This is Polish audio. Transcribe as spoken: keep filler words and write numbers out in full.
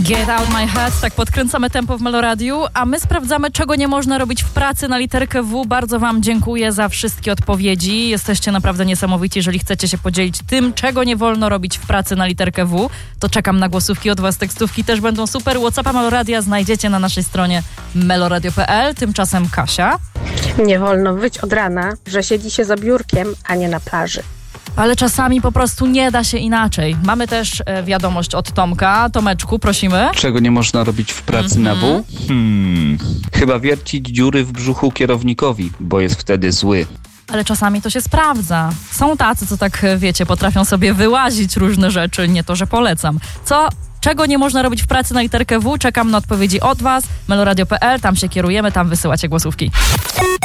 Get out my head, tak podkręcamy tempo w Meloradiu, a my sprawdzamy, czego nie można robić w pracy na literkę W. Bardzo wam dziękuję za wszystkie odpowiedzi. Jesteście naprawdę niesamowici. Jeżeli chcecie się podzielić tym, czego nie wolno robić w pracy na literkę W, to czekam na głosówki od was. Tekstówki też będą super. WhatsAppa Meloradia znajdziecie na naszej stronie meloradio kropka p l. Tymczasem Kasia. Nie wolno wyć od rana, że siedzi się za biurkiem, a nie na plaży. Ale czasami po prostu nie da się inaczej. Mamy też e, wiadomość od Tomka. Tomeczku, prosimy. Czego nie można robić w pracy mm-hmm. na W? Hmm. Chyba wiercić dziury w brzuchu kierownikowi, bo jest wtedy zły. Ale czasami to się sprawdza. Są tacy, co tak, wiecie, potrafią sobie wyłazić różne rzeczy. Nie to, że polecam. Co... Czego nie można robić w pracy na literkę W? Czekam na odpowiedzi od was. meloradio kropka p l, tam się kierujemy, tam wysyłacie głosówki.